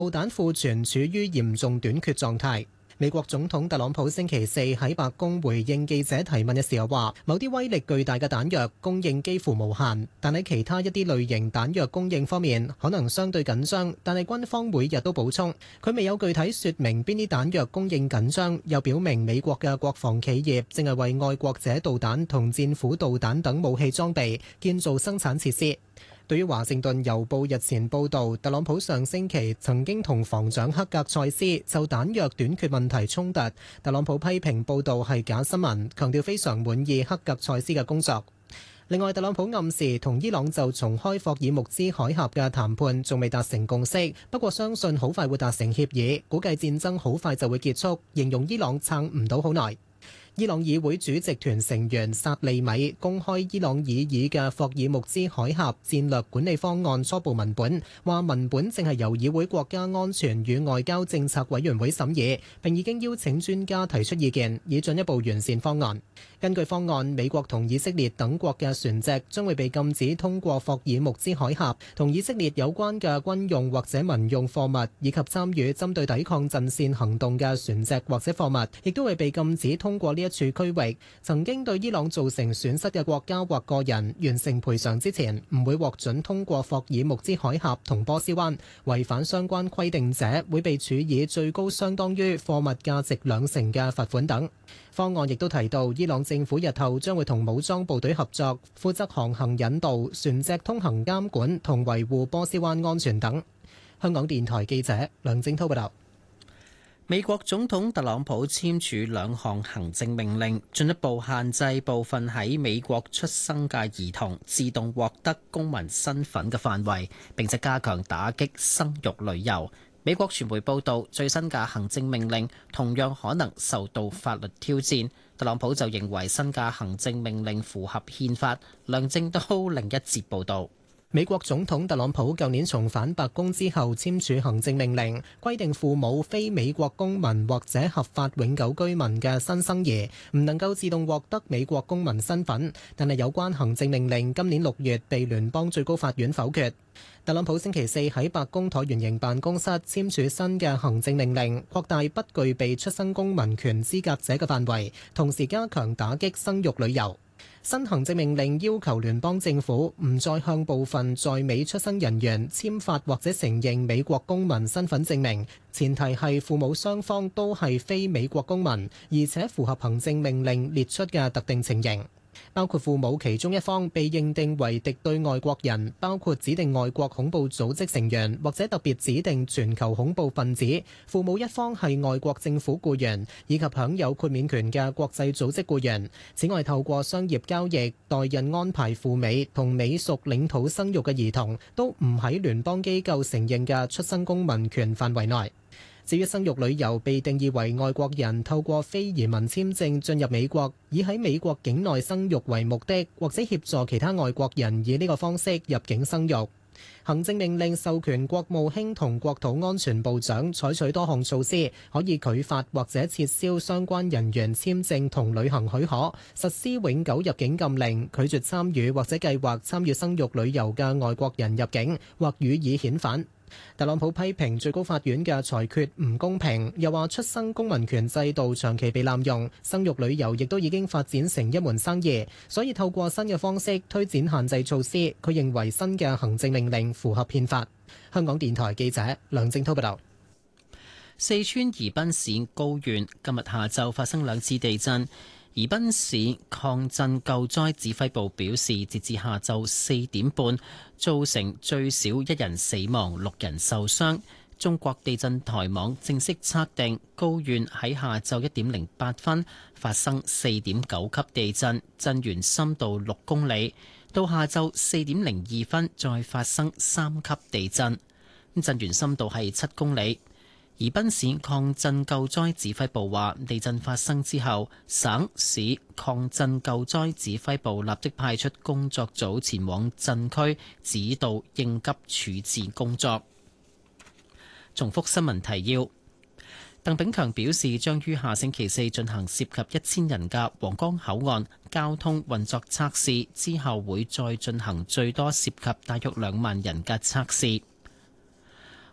彈庫存處於嚴重短缺狀態。美國總統特朗普星期四喺白宮回應記者提問嘅時候話，某啲威力巨大嘅彈藥供應幾乎無限，但喺其他一啲類型彈藥供應方面可能相對緊張，但係軍方每日都補充。佢未有具體說明邊啲彈藥供應緊張，又表明美國嘅國防企業正係為愛國者導彈同戰斧導彈等武器裝備建造生產設施。對於華盛頓郵報日前報導，特朗普上星期曾經同防長克格塞斯就彈藥短缺問題衝突，特朗普批評報導係假新聞，強調非常滿意克格塞斯嘅工作。另外，特朗普暗示同伊朗就重開霍爾木茲海峽嘅談判仲未達成共識，不過相信好快會達成協議，估計戰爭好快就會結束，形容伊朗撐唔到好耐。伊朗議會主席團成員薩利米公開伊朗擬議嘅霍爾木茲海峽戰略管理方案初步文本，話文本正係由議會國家安全與外交政策委員會審議，並已經邀請專家提出意見，以進一步完善方案。根據方案，美國同以色列等國嘅船隻將會被禁止通過霍爾木茲海峽，同以色列有關嘅軍用或者民用貨物，以及參與針對抵抗陣線行動嘅船隻或者貨物，亦都會被禁止通過呢一處區域。曾經對伊朗造成損失嘅國家或個人完成賠償之前，唔會獲准通過霍爾木茲海峽同波斯灣。違反相關規定者會被處以最高相當於貨物價值2成嘅罰款等。方案亦都提到，伊朗政府日後將會同武裝部隊合作，負責航行引導、船隻通行監管同維護波斯灣安全等。香港電台記者梁正滔報道。 美國總統特朗普簽署2項行政命令，進一步限制部分喺美國出生嘅兒童自動獲得公民身份嘅範圍，並且加強打擊生育旅遊。美國傳媒報道，最新嘅行政命令同樣可能受到法律挑戰。特朗普就認為新嘅行政命令符合憲法。梁正滔另一節報導。 美國總統特朗普舊年重返白宮之後簽署行政命令，規定父母非美國公民或者合法永久居民嘅新生兒唔能夠自動獲得美國公民身份，但係有關行政命令今年6月被聯邦最高法院否決。特朗普星期四喺白宮橢圓形辦公室簽署新嘅行政命令，擴大不具備出生公民權資格者嘅範圍，同時加強打擊生育旅遊。新行政命令要求聯邦政府唔再向部分在美出生人員簽發或者承認美國公民身份證明，前提係父母雙方都係非美國公民，而且符合行政命令列出嘅特定情形。包括父母其中一方被認定為敵對外國人，包括指定外國恐怖組織成員或者特別指定全球恐怖分子；父母一方係外國政府僱員，以及享有豁免權嘅國際組織僱員。此外，透過商業交易、代孕安排赴美同美屬領土生育嘅兒童，都唔喺聯邦機構承認嘅出生公民權範圍內。至於生育旅遊被定義為外國人透過非移民簽證進入美國，以喺美國境內生育為目的，或者協助其他外國人以呢個方式入境生育。行政命令授權國務卿同國土安全部長採取多項措施，可以拒發或者撤銷相關人員簽證同旅行許可，實施永久入境禁令，拒絕參與或者計劃參與生育旅遊嘅外國人入境，或予以遣返。特朗普批評最高法院嘅裁決唔公平，又話出生公民權制度長期被濫用，生育旅遊亦都已經發展成一門生意，所以透過新嘅方式推展限制措施。佢認為新嘅行政命令符合憲法。香港電台記者梁正滔報道。 四川宜賓市高縣今日下晝發生2次地震。宜賓市抗震救災指揮部表示，截至下晝4點半，造成最少1人死亡、6人受傷。中國地震台網正式測定，高縣喺下晝1點08分發生4.9級地震，震源深度6公里。到下晝4點02分再發生3級地震，震源深度係7公里。宜賓市抗震救災指揮部話，地震發生之後，省市抗震救災指揮部立即派出工作組前往震區指導應急處置工作。重複新聞提要：鄧炳強表示，將於下星期四進行涉及1000人嘅皇崗口岸交通運作測試，之後會再進行最多涉及大約2萬人嘅測試。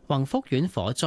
宏福苑火災